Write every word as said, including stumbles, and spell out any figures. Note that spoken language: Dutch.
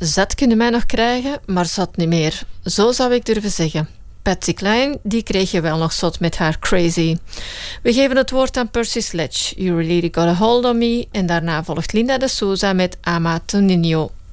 Zat kunnen mij nog krijgen, maar zat niet meer. Zo zou ik durven zeggen. Patsy Cline, die kreeg je wel nog zot met haar Crazy. We geven het woord aan Percy Sledge, You Really Got a Hold on Me. En daarna volgt Linda de Souza met Ama to Nino.